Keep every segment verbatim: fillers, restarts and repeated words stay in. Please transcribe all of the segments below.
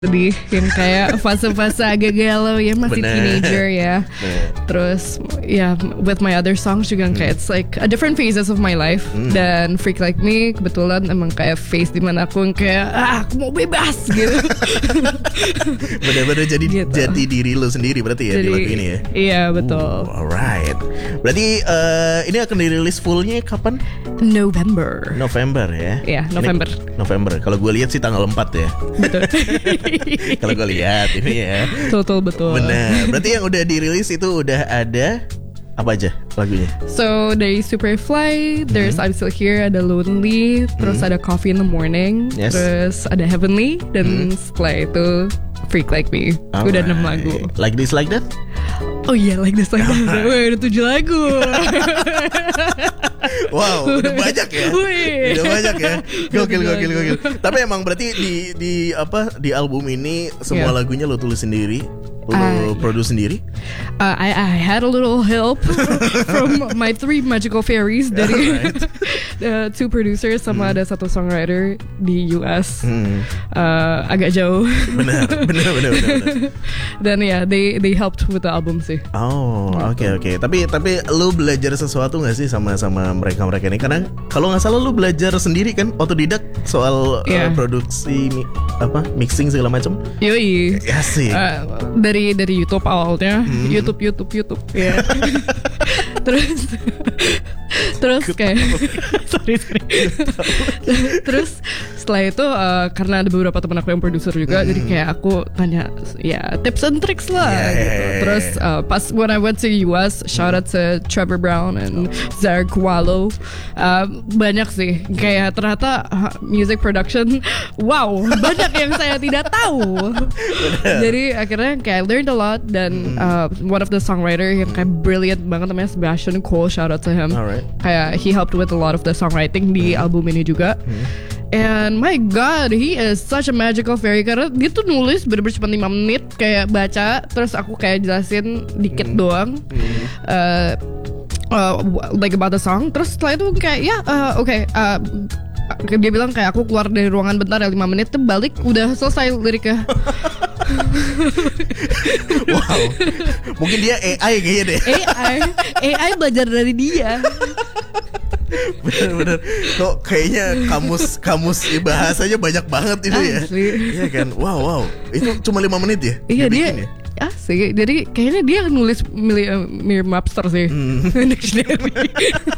Sedih yang kayak fase-fase agak galau ya, masih Bener. teenager ya. Bener. Terus ya with my other songs juga hmm. kayak it's like a different phases of my life. hmm. Dan Freak Like Me kebetulan emang kayak phase dimana aku yang kayak ah aku mau bebas gitu. Bener-bener jadi Gitu. jadi diri lu sendiri berarti ya Jadi, di lagu ini ya. Iya betul. Ooh, alright. Berarti eh, ini akan dirilis fullnya kapan? November. November ya. Iya, Ini November. November. Kalau gue lihat sih tanggal empat ya. Betul. Kalau gue lihat ini ya. Betul betul. Benar. Berarti yang udah dirilis itu udah ada apa aja lagunya? So dari Superfly, there's Hmm. I'm Still Here, ada Lonely, terus ada Coffee in the Morning, Yes. terus ada Heavenly, dan Hmm. setelah itu Freak Like Me. Udah enam lagu. Like This Like That? Oh iya, Like This Like That. Wih, udah tujuh lagu. Wow, udah banyak ya. Wih. Udah banyak ya. Gokil Udah gokil banyak. gokil. Tapi emang berarti di di apa di album ini semua Yeah. lagunya lo tulis sendiri, lo Ah, produce sendiri. Uh, I, I had a little help from my three magical fairies dari uh, two producers sama ada satu songwriter di U S. Hmm. Uh, agak jauh. Benar, benar, benar, benar. benar. Dan ya, yeah, they they helped with the album sih. Oh, oke oke. Tapi tapi lu belajar sesuatu nggak sih sama sama mereka mereka ini? Karena kalau nggak salah lu belajar sendiri kan, otodidak soal Yeah. uh, produksi mi- apa mixing segala macam. Yoi. Ya sih. Uh, dari dari YouTube awalnya, Hmm. YouTube YouTube YouTube ya. terus terus kayak sorry sorry. terus setelah itu uh, karena ada beberapa teman aku yang produser juga, Hmm. jadi kayak aku tanya ya tips and tricks lah Yeah, gitu. yeah, yeah, Terus uh, pas when I went to U S, shout out to Trevor Brown and Zara Kualo, uh, banyak sih kayak ternyata uh, music production, wow banyak yang saya tidak tahu. Jadi akhirnya kayak I learned a lot, dan uh, one of the songwriter yang kayak brilliant banget namanya Sebastian Cole, shout out to him. Alright. Kayak he helped with a lot of the songwriting di album ini juga. And my god, he is such a magical fairy. Karena dia tuh nulis bener-bener cuma lima menit, kayak baca, terus aku kayak jelasin dikit doang uh, uh, like about the song. Terus setelah itu kayak ya uh, oke okay, uh, dia bilang kayak aku keluar dari ruangan bentar ya lima menit, tuh balik udah selesai liriknya. Wow. Mungkin dia A I kayaknya deh. A I A I belajar dari dia. Bener-bener. Kok kayaknya kamus kamus bahasanya banyak banget itu ya. Asli. Iya kan. Wow wow. Itu cuma lima menit ya? Iya dia, bikin ya? asik. Jadi kayaknya dia nulis milih uh, mirip Mapster sih. Dictionary.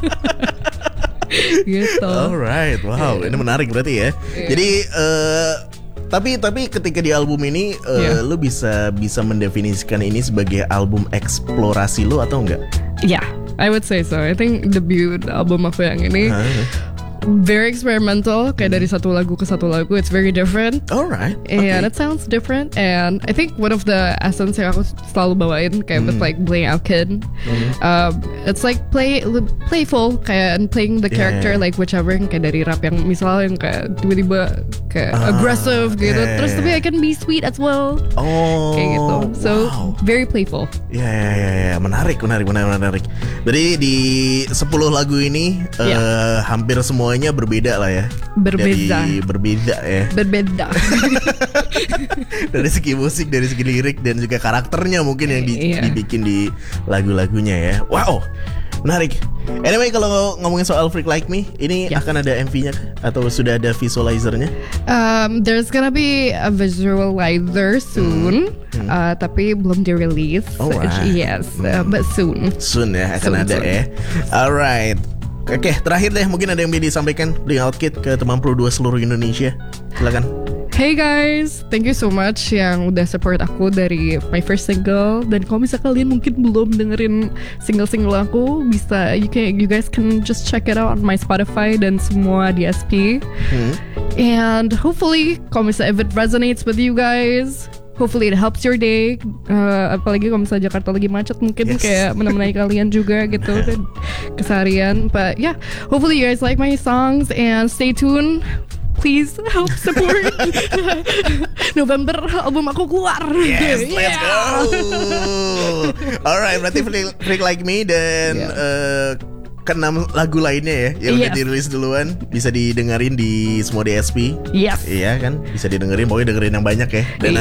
Gitu. Alright, wow, ini menarik berarti ya. Yeah. Jadi eh, tapi tapi ketika di album ini eh, Yeah. lu bisa bisa mendefinisikan ini sebagai album eksplorasi lu atau enggak? Yeah, I would say so. I think debut album aku yang ini Hah? very experimental. Kayak dari satu lagu ke satu lagu, it's very different. Alright. And it sounds different. And I think one of the essence yang aku selalu bawain kayak with like Blame Out Kid, um, it's like play playful kayak and playing the character Yeah. like whichever, yang kayak dari rap yang misalnya yang kayak tiba-tiba kayak Ah, aggressive gitu. yeah. Terus tapi I can be sweet as well. Oh, Kayak gitu. So wow. very playful. Ya, ya, ya, ya, menarik, menarik, menarik, menarik. Jadi di sepuluh lagu ini eh, Ya. hampir semuanya berbeda lah ya. Berbeda. Dari berbeda ya. Berbeda. Dari segi musik, dari segi lirik dan juga karakternya mungkin yang di- Iya. dibikin di lagu-lagunya ya. Wow, menarik. Anyway, kalau ngomongin soal Freak Like Me, ini Yes. akan ada M V-nya atau sudah ada visualizernya? Um, there's gonna be a visualizer soon, uh, tapi belum di-release. Alright. Yes, uh, but soon. Soon ya, akan Soon, ada soon. ya. Alright. Oke, terakhir deh mungkin ada yang bisa disampaikan Bling Out Kid ke teman pro dua seluruh Indonesia. Silakan. Hey guys, thank you so much yang udah support aku dari my first single. Dan kalau misalnya kalian mungkin belum dengerin single-single aku, bisa you can you guys can just check it out on my Spotify dan semua D S P. Hmm. And hopefully, kalau misalnya if it resonates with you guys, hopefully it helps your day. Uh, apalagi kalau misalnya Jakarta lagi macet, mungkin Yes. kayak menemani kalian juga gitu dan keseharian. But yeah, hopefully you guys like my songs and stay tuned. Please help support. November album aku keluar. Yes, let's Yeah. go. Alright, berarti Freak, Freak Like Me dan Yeah. eh, keenam lagu lainnya ya yang udah Yes. dirilis duluan bisa didengerin di semua D S P. Yes. Iya kan, bisa didengerin, pokoknya dengerin yang banyak ya. Dan Iya.